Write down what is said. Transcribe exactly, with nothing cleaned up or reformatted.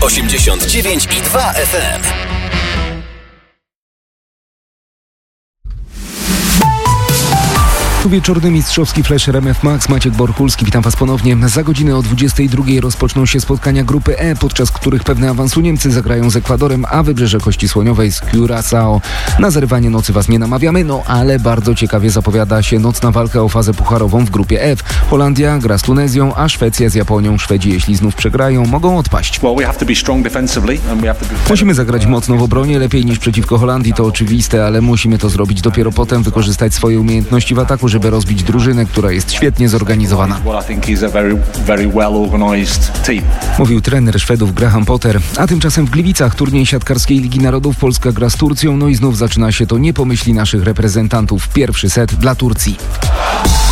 osiemdziesiąt dziewięć i dwa F M. Tu wieczorny mistrzowski flash R M F Max, Maciek Borkulski, witam Was ponownie. Za godzinę o dwudziestej drugiej rozpoczną się spotkania grupy E, podczas których pewne awansu Niemcy zagrają z Ekwadorem, a Wybrzeże Kości Słoniowej z Curaçao. Na zerwanie nocy Was nie namawiamy, no ale bardzo ciekawie zapowiada się nocna walka o fazę pucharową w grupie F. Holandia gra z Tunezją, a Szwecja z Japonią. Szwedzi, jeśli znów przegrają, mogą odpaść. Musimy zagrać mocno w obronie, lepiej niż przeciwko Holandii, to oczywiste, ale musimy to zrobić dopiero potem, wykorzystać swoje umiejętności w ataku, żeby rozbić drużynę, która jest świetnie zorganizowana. Mówił trener Szwedów Graham Potter. A tymczasem w Gliwicach turniej siatkarskiej Ligi Narodów Polska gra z Turcją, no i znów zaczyna się to nie pomyśli naszych reprezentantów. Pierwszy set dla Turcji.